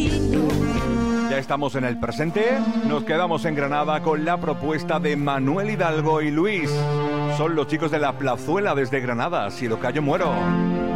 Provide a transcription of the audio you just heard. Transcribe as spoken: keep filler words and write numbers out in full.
Ya estamos en el presente, nos quedamos en Granada con la propuesta de Manuel Hidalgo y Luis. Son los chicos de La Plazuela desde Granada, si lo callo muero.